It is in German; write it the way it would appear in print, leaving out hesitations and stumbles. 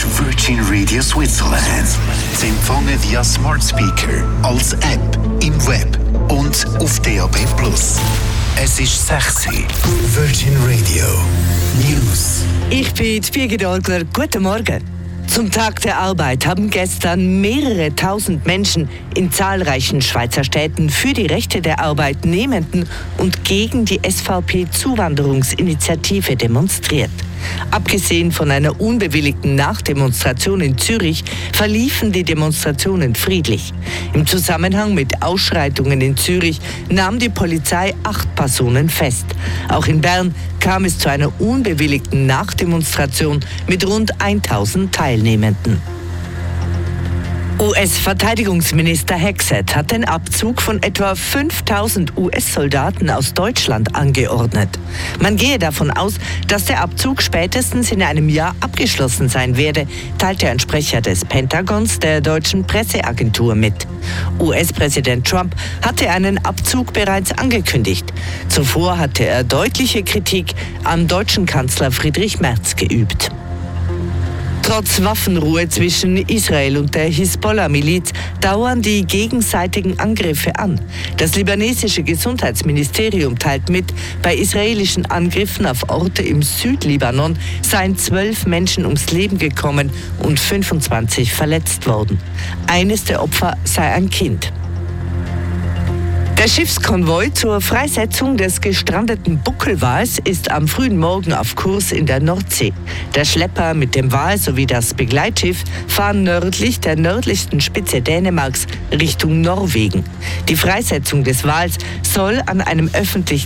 ist Virgin Radio Switzerland. Zu empfangen via Smart Speaker, als App, im Web und auf DAB+. Es ist 6 Uhr. Virgin Radio News. Ich bin Birgit Olgler. Guten Morgen. Zum Tag der Arbeit haben gestern mehrere tausend Menschen in zahlreichen Schweizer Städten für die Rechte der Arbeitnehmenden und gegen die SVP-Zuwanderungsinitiative demonstriert. Abgesehen von einer unbewilligten Nachdemonstration in Zürich verliefen die Demonstrationen friedlich. Im Zusammenhang mit Ausschreitungen in Zürich nahm die Polizei 8 Personen fest. Auch in Bern kam es zu einer unbewilligten Nachdemonstration mit rund 1000 Teilnehmenden. US-Verteidigungsminister Hexet hat den Abzug von etwa 5000 US-Soldaten aus Deutschland angeordnet. Man gehe davon aus, dass der Abzug spätestens in einem Jahr abgeschlossen sein werde, teilte ein Sprecher des Pentagons der deutschen Presseagentur mit. US-Präsident Trump hatte einen Abzug bereits angekündigt. Zuvor hatte er deutliche Kritik am deutschen Kanzler Friedrich Merz geübt. Trotz Waffenruhe zwischen Israel und der Hisbollah-Miliz dauern die gegenseitigen Angriffe an. Das libanesische Gesundheitsministerium teilt mit, bei israelischen Angriffen auf Orte im Südlibanon seien 12 Menschen ums Leben gekommen und 25 verletzt worden. Eines der Opfer sei ein Kind. Der Schiffskonvoi zur Freisetzung des gestrandeten Buckelwals ist am frühen Morgen auf Kurs in der Nordsee. Der Schlepper mit dem Wal sowie das Begleitschiff fahren nördlich der nördlichsten Spitze Dänemarks Richtung Norwegen. Die Freisetzung des Wals soll an einem öffentlichen